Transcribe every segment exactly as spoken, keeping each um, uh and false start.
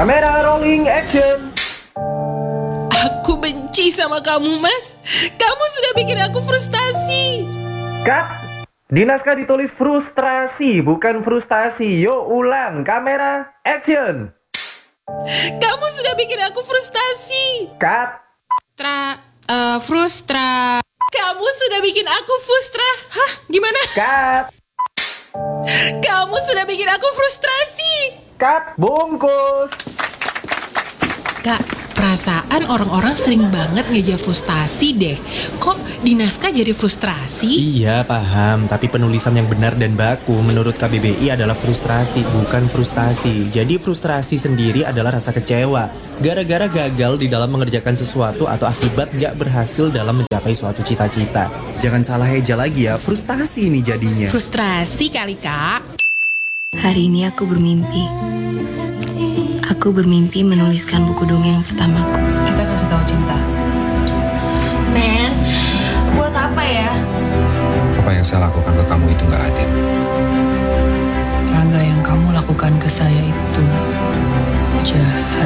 Kamera rolling action. Aku benci sama kamu, Mas. Kamu sudah bikin aku frustasi. Cut. Di naskah ditulis frustrasi, bukan frustasi. Yo ulang, kamera action. Kamu sudah bikin aku frustasi. Cut. Tra, uh, frustra. Kamu sudah bikin aku frustra. Hah, gimana? Cut. Kamu sudah bikin aku frustrasi. Cut, bungkus. Kak, perasaan orang-orang sering banget ngeja frustasi deh. Kok di naskah jadi frustrasi? Iya paham, tapi penulisan yang benar dan baku menurut K B B I adalah frustrasi, bukan frustasi. Jadi frustrasi sendiri adalah rasa kecewa gara-gara gagal di dalam mengerjakan sesuatu atau akibat gak berhasil dalam mencapai suatu cita-cita. Jangan salah eja lagi ya, frustasi ini jadinya. Frustrasi kali, Kak. Hari ini aku bermimpi. Aku bermimpi menuliskan buku dongeng pertamaku. Kita kasih tahu cinta. Men, buat apa ya? Apa yang saya lakukan ke kamu itu gak adil. Rangga, yang kamu lakukan ke saya itu jahat.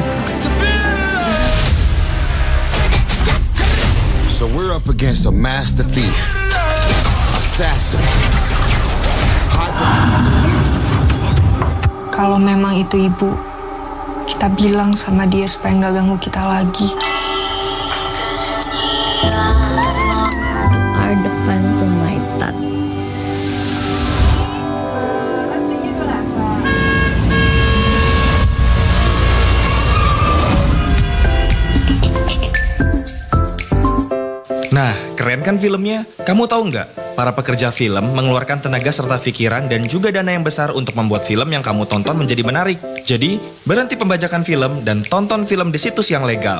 So we're up against a master thief, assassin. Kalau memang itu ibu, kita bilang sama dia supaya nggak ganggu kita lagi. Our depan to my tat. Nah, keren kan filmnya? Kamu tahu nggak? Para pekerja film mengeluarkan tenaga serta pikiran dan juga dana yang besar untuk membuat film yang kamu tonton menjadi menarik. Jadi, berhenti pembajakan film dan tonton film di situs yang legal.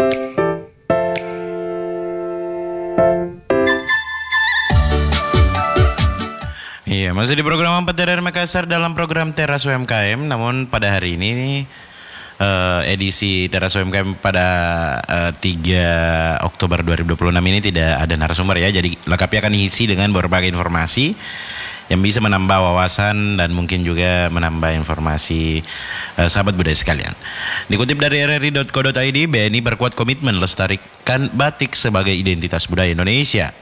Iya, masih di program empat dari Makassar dalam program Teras U M K M. Namun pada hari ini Uh, edisi Teras U M K M pada uh, tiga Oktober dua ribu dua puluh enam ini tidak ada narasumber ya. Jadi lengkapnya akan diisi dengan berbagai informasi yang bisa menambah wawasan dan mungkin juga menambah informasi uh, sahabat budaya sekalian. Dikutip dari r r i dot co dot i d, B N I berkuat komitmen lestarikan batik sebagai identitas budaya Indonesia.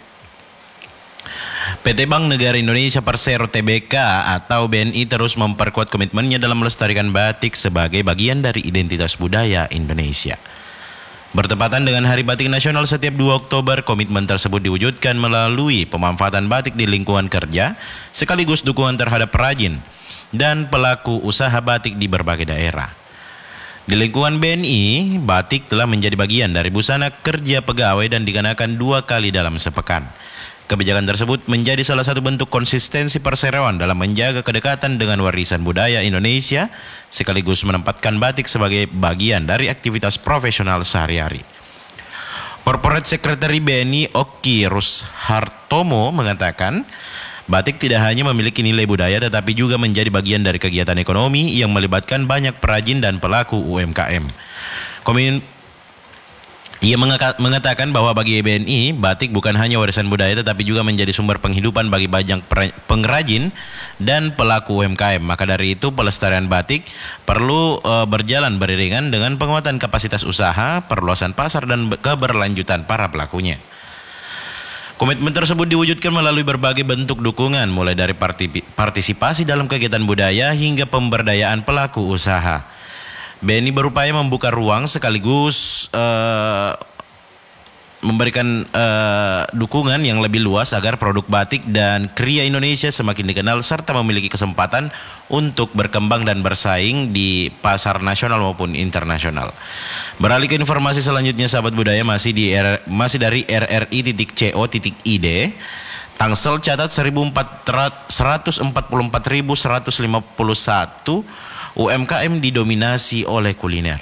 P T Bank Negara Indonesia Persero T B K atau B N I terus memperkuat komitmennya dalam melestarikan batik sebagai bagian dari identitas budaya Indonesia. Bertepatan dengan Hari Batik Nasional setiap dua Oktober, komitmen tersebut diwujudkan melalui pemanfaatan batik di lingkungan kerja, sekaligus dukungan terhadap perajin dan pelaku usaha batik di berbagai daerah. Di lingkungan B N I, batik telah menjadi bagian dari busana kerja pegawai dan dikenakan dua kali dalam sepekan. Kebijakan tersebut menjadi salah satu bentuk konsistensi perseroan dalam menjaga kedekatan dengan warisan budaya Indonesia, sekaligus menempatkan batik sebagai bagian dari aktivitas profesional sehari-hari. Corporate Secretary B N I Oki Rushartomo mengatakan, batik tidak hanya memiliki nilai budaya tetapi juga menjadi bagian dari kegiatan ekonomi yang melibatkan banyak perajin dan pelaku U M K M. Komin Ia mengatakan bahwa bagi B N I, batik bukan hanya warisan budaya tetapi juga menjadi sumber penghidupan bagi banyak pengrajin dan pelaku U M K M. Maka dari itu pelestarian batik perlu uh, berjalan beriringan dengan penguatan kapasitas usaha, perluasan pasar dan keberlanjutan para pelakunya. Komitmen tersebut diwujudkan melalui berbagai bentuk dukungan, mulai dari partisipasi dalam kegiatan budaya hingga pemberdayaan pelaku usaha. B N I berupaya membuka ruang sekaligus uh, memberikan uh, dukungan yang lebih luas agar produk batik dan kriya Indonesia semakin dikenal serta memiliki kesempatan untuk berkembang dan bersaing di pasar nasional maupun internasional. Beralih ke informasi selanjutnya, sahabat budaya, masih di R, masih dari r r i titik co titik i d. Tangsel catat seratus empat puluh empat ribu seratus lima puluh satu U M K M didominasi oleh kuliner.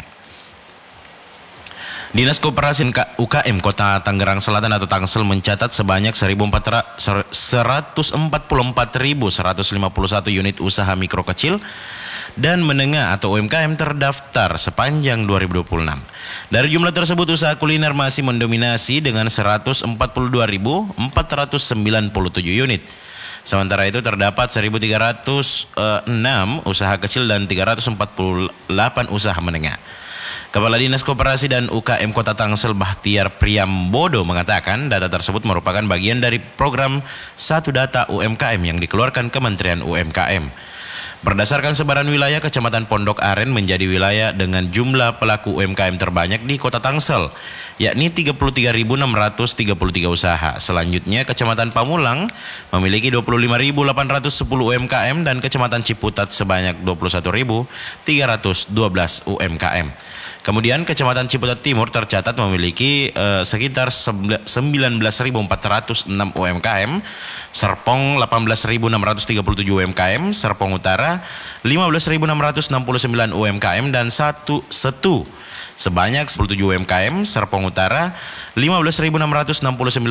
Dinas Koperasi U K M Kota Tangerang Selatan atau Tangsel mencatat sebanyak seratus empat puluh empat ribu seratus lima puluh satu unit usaha mikro kecil dan menengah atau U M K M terdaftar sepanjang dua ribu dua puluh enam. Dari jumlah tersebut, usaha kuliner masih mendominasi dengan seratus empat puluh dua ribu empat ratus sembilan puluh tujuh unit. Sementara itu terdapat seribu tiga ratus enam usaha kecil dan tiga ratus empat puluh delapan usaha menengah. Kepala Dinas Koperasi dan U K M Kota Tangsel Bahtiar Priambodo mengatakan data tersebut merupakan bagian dari program Satu Data U M K M yang dikeluarkan Kementerian U M K M. Berdasarkan sebaran wilayah, Kecamatan Pondok Aren menjadi wilayah dengan jumlah pelaku U M K M terbanyak di Kota Tangsel, yakni tiga puluh tiga ribu enam ratus tiga puluh tiga usaha. Selanjutnya, Kecamatan Pamulang memiliki dua puluh lima ribu delapan ratus sepuluh U M K M dan Kecamatan Ciputat sebanyak dua puluh satu ribu tiga ratus dua belas U M K M. Kemudian Kecamatan Ciputat Timur tercatat memiliki eh, sekitar sembilan belas ribu empat ratus enam U M K M, Serpong delapan belas ribu enam ratus tiga puluh tujuh U M K M, Serpong Utara lima belas ribu enam ratus enam puluh sembilan U M K M dan satu Setu sebanyak sepuluh tujuh U M K M, Serpong Utara lima belas ribu enam ratus enam puluh sembilan